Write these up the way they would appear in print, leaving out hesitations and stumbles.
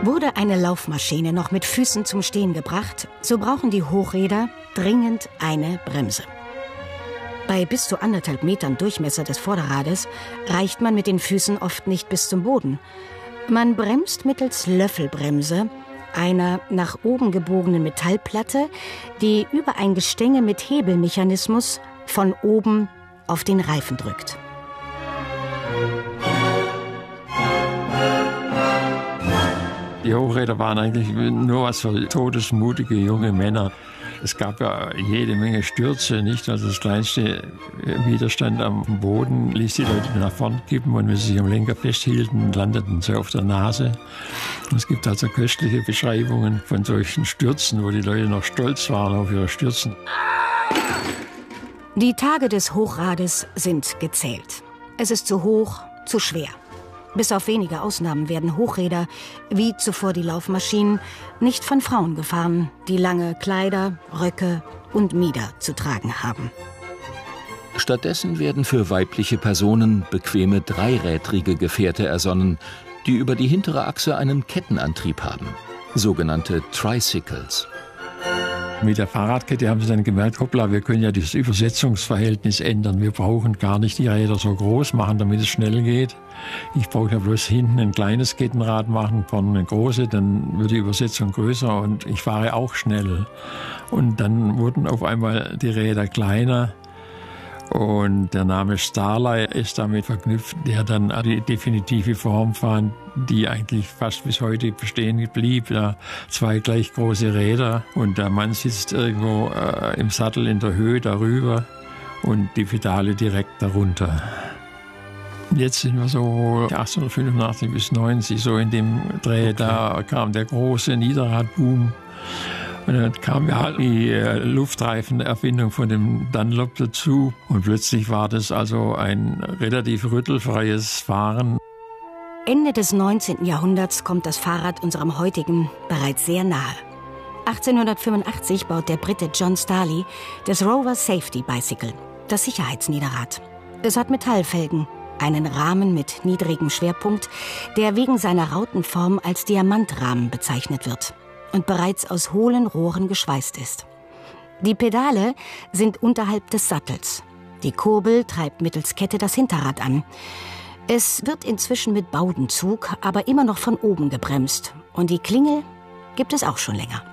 Wurde eine Laufmaschine noch mit Füßen zum Stehen gebracht, so brauchen die Hochräder dringend eine Bremse. Bei bis zu 1,5 Metern Durchmesser des Vorderrades reicht man mit den Füßen oft nicht bis zum Boden. Man bremst mittels Löffelbremse, einer nach oben gebogenen Metallplatte, die über ein Gestänge mit Hebelmechanismus von oben auf den Reifen drückt. Die Hochräder waren eigentlich nur was für todesmutige junge Männer. Es gab ja jede Menge Stürze, nicht? Also das kleinste Widerstand am Boden ließ die Leute nach vorn kippen und wenn sie sich am Lenker festhielten, landeten sie auf der Nase. Und es gibt also köstliche Beschreibungen von solchen Stürzen, wo die Leute noch stolz waren auf ihre Stürzen. Die Tage des Hochrades sind gezählt. Es ist zu hoch, zu schwer. Bis auf wenige Ausnahmen werden Hochräder, wie zuvor die Laufmaschinen, nicht von Frauen gefahren, die lange Kleider, Röcke und Mieder zu tragen haben. Stattdessen werden für weibliche Personen bequeme dreirädrige Gefährte ersonnen, die über die hintere Achse einen Kettenantrieb haben, sogenannte Tricycles. Mit der Fahrradkette haben sie dann gemerkt, hoppla, wir können ja das Übersetzungsverhältnis ändern. Wir brauchen gar nicht die Räder so groß machen, damit es schnell geht. Ich brauche ja bloß hinten ein kleines Kettenrad machen, vorne eine große, dann wird die Übersetzung größer und ich fahre auch schnell. Und dann wurden auf einmal die Räder kleiner. Und der Name Starlite ist damit verknüpft, der dann die definitive Form fand, die eigentlich fast bis heute bestehen blieb. Ja, 2 gleich große Räder und der Mann sitzt irgendwo im Sattel in der Höhe darüber und die Pedale direkt darunter. Jetzt sind wir so 1885 bis 90, so in dem Dreh, da kam der große Niederradboom. Und dann kam ja die Luftreifenerfindung von dem Dunlop dazu. Und plötzlich war das also ein relativ rüttelfreies Fahren. Ende des 19. Jahrhunderts kommt das Fahrrad unserem heutigen bereits sehr nahe. 1885 baut der Brite John Starley das Rover Safety Bicycle, das Sicherheitsniederrad. Es hat Metallfelgen, einen Rahmen mit niedrigem Schwerpunkt, der wegen seiner Rautenform als Diamantrahmen bezeichnet wird und bereits aus hohlen Rohren geschweißt ist. Die Pedale sind unterhalb des Sattels. Die Kurbel treibt mittels Kette das Hinterrad an. Es wird inzwischen mit Baudenzug, aber immer noch von oben gebremst. Und die Klingel gibt es auch schon länger.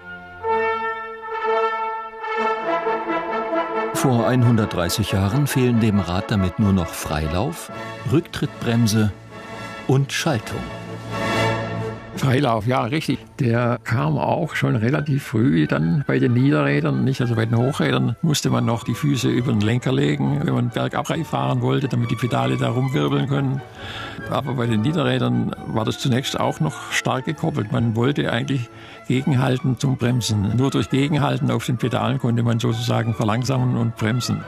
Vor 130 Jahren fehlen dem Rad damit nur noch Freilauf, Rücktrittbremse und Schaltung. Freilauf, ja, richtig. Der kam auch schon relativ früh dann bei den Niederrädern, nicht? Also bei den Hochrädern musste man noch die Füße über den Lenker legen, wenn man bergab fahren wollte, damit die Pedale da rumwirbeln können. Aber bei den Niederrädern war das zunächst auch noch stark gekoppelt. Man wollte eigentlich gegenhalten zum Bremsen. Nur durch Gegenhalten auf den Pedalen konnte man sozusagen verlangsamen und bremsen.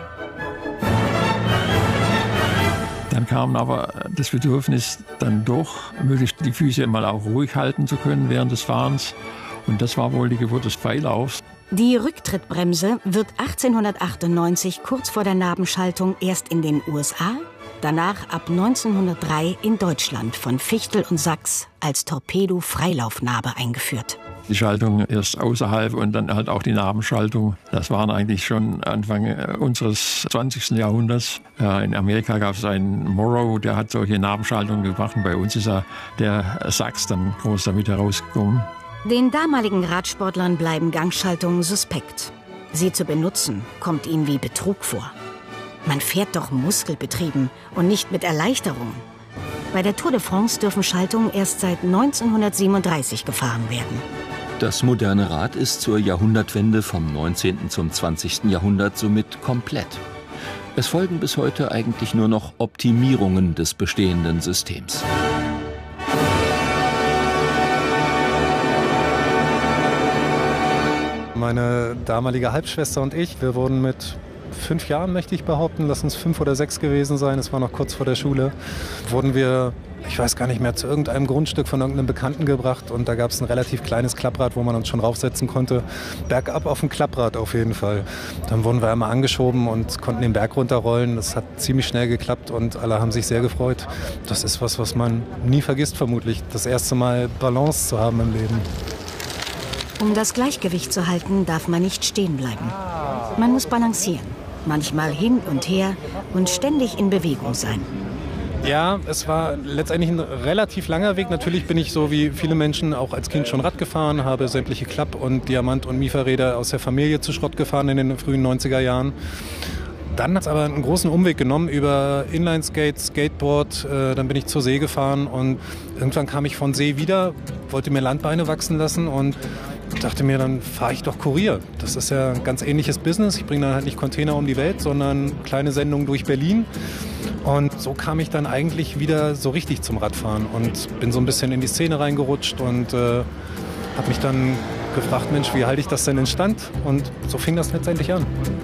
Dann kam aber das Bedürfnis, dann doch möglichst die Füße mal auch ruhig halten zu können während des Fahrens. Und das war wohl die Geburt des Freilaufs. Die Rücktrittbremse wird 1898 kurz vor der Nabenschaltung erst in den USA, danach ab 1903 in Deutschland von Fichtel und Sachs als Torpedo-Freilaufnabe eingeführt. Die Schaltung erst außerhalb und dann halt auch die Nabenschaltung. Das waren eigentlich schon Anfang unseres 20. Jahrhunderts. In Amerika gab es einen Morrow, der hat solche Nabenschaltungen gemacht. Und bei uns ist der Sachs dann groß damit herausgekommen. Den damaligen Radsportlern bleiben Gangschaltungen suspekt. Sie zu benutzen, kommt ihnen wie Betrug vor. Man fährt doch muskelbetrieben und nicht mit Erleichterung. Bei der Tour de France dürfen Schaltungen erst seit 1937 gefahren werden. Das moderne Rad ist zur Jahrhundertwende vom 19. zum 20. Jahrhundert somit komplett. Es folgen bis heute eigentlich nur noch Optimierungen des bestehenden Systems. Meine damalige Halbschwester und ich, wir wurden mit 5 Jahren, möchte ich behaupten, lass uns 5 oder 6 gewesen sein, es war noch kurz vor der Schule, wurden wir, ich weiß gar nicht mehr, zu irgendeinem Grundstück von irgendeinem Bekannten gebracht und da gab es ein relativ kleines Klapprad, wo man uns schon raufsetzen konnte. Bergab auf dem Klapprad auf jeden Fall. Dann wurden wir einmal angeschoben und konnten den Berg runterrollen. Das hat ziemlich schnell geklappt und alle haben sich sehr gefreut. Das ist was man nie vergisst vermutlich, das erste Mal Balance zu haben im Leben. Um das Gleichgewicht zu halten, darf man nicht stehen bleiben. Man muss balancieren, manchmal hin und her und ständig in Bewegung sein. Ja, es war letztendlich ein relativ langer Weg. Natürlich bin ich so wie viele Menschen auch als Kind schon Rad gefahren, habe sämtliche Klapp- und Diamant- und Mifa-Räder aus der Familie zu Schrott gefahren in den frühen 90er Jahren. Dann hat es aber einen großen Umweg genommen über Inline-Skate, Skateboard. Dann bin ich zur See gefahren und irgendwann kam ich von See wieder, wollte mir Landbeine wachsen lassen und dachte mir, dann fahre ich doch Kurier. Das ist ja ein ganz ähnliches Business. Ich bringe dann halt nicht Container um die Welt, sondern kleine Sendungen durch Berlin. Und so kam ich dann eigentlich wieder so richtig zum Radfahren und bin so ein bisschen in die Szene reingerutscht und habe mich dann gefragt, Mensch, wie halte ich das denn in Stand? Und so fing das letztendlich an.